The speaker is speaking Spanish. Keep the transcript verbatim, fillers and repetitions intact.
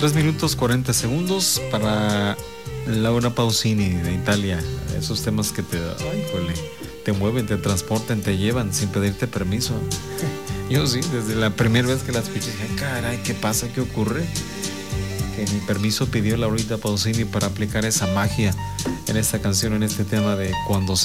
tres minutos cuarenta segundos para Laura Pausini de Italia. Esos temas que te, ay, jole, te mueven, te transportan, te llevan sin pedirte permiso. Yo sí, desde la primera vez que las escuché dije, caray, ¿qué pasa? ¿Qué ocurre? Que mi permiso pidió Laurita Pausini para aplicar esa magia en esta canción, en este tema de Cuando